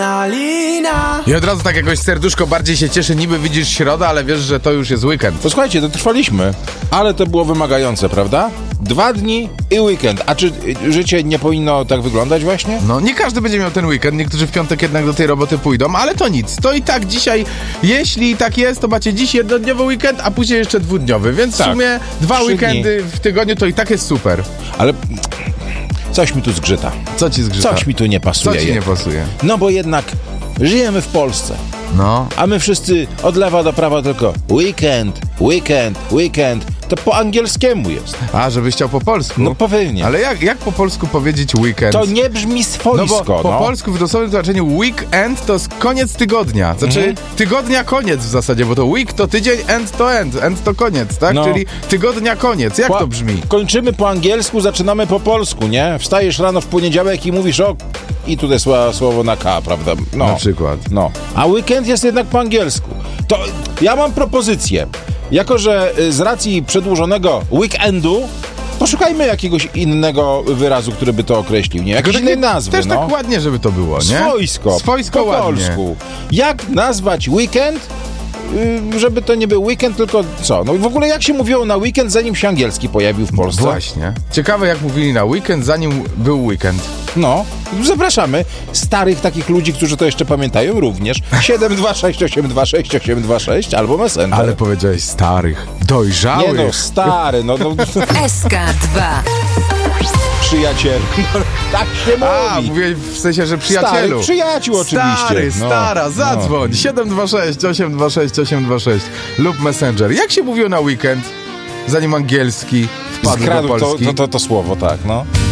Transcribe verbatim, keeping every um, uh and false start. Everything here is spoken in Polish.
Adrenalina. I od razu tak jakoś serduszko bardziej się cieszy, niby widzisz środę, ale wiesz, że to już jest weekend. To słuchajcie, to trwaliśmy, ale to było wymagające, prawda? Dwa dni i weekend. A czy życie nie powinno tak wyglądać właśnie? No, nie każdy będzie miał ten weekend, niektórzy w piątek jednak do tej roboty pójdą, ale to nic. To i tak dzisiaj, jeśli tak jest, to macie dziś jednodniowy weekend, a później jeszcze dwudniowy, więc tak, w sumie dwa trzy weekendy dni. w tygodniu to i tak jest super. Ale coś mi tu zgrzyta. Co ci zgrzyta? Coś mi tu nie pasuje. Co ci nie pasuje? No bo jednak żyjemy w Polsce. No. A my wszyscy od lewa do prawa tylko weekend, weekend, weekend. To po angielskiemu jest. A, żebyś chciał po polsku? No pewnie. Ale jak, jak po polsku powiedzieć weekend? To nie brzmi swojsko. No bo po no. polsku w dosłownym znaczeniu weekend to jest koniec tygodnia. Znaczy Mhm. tygodnia koniec w zasadzie, bo to week to tydzień, end to end. End to koniec, tak? No. Czyli tygodnia koniec. Jak Po- to brzmi? Kończymy po angielsku, zaczynamy po polsku, nie? Wstajesz rano w poniedziałek i mówisz o... I tutaj słowo, słowo na K, prawda? No. Na przykład. No. A weekend jest jednak po angielsku. To ja mam propozycję. Jako że y, z racji przedłużonego weekendu poszukajmy jakiegoś innego wyrazu, który by to określił, nie? Jakiejś Tylko innej takie- nazwy, Też no. tak ładnie, żeby to było, nie? Swojsko. Swojsko po ładnie. polsku. Jak nazwać weekend, y, żeby to nie był weekend, tylko co? No i w ogóle jak się mówiło na weekend, zanim się angielski pojawił w Polsce? Właśnie. Ciekawe, jak mówili na weekend, zanim był weekend. No, zapraszamy starych takich ludzi, którzy to jeszcze pamiętają również. siedem dwa sześć osiem dwa sześć osiem dwa sześć albo Messenger. Ale powiedziałeś starych, dojrzałych. Nie no, stary, no, no S K dwa. przyjaciel. No, tak się A, mówi. mówię w sensie, że przyjacielu. Starych przyjaciół oczywiście. Stary, No, stara, no. zadzwoń. siedem dwa sześć osiem dwa sześć osiem dwa sześć lub Messenger. Jak się mówiło na weekend, zanim angielski wpadł do Skradł to, Polski? to, to, to słowo, tak, no.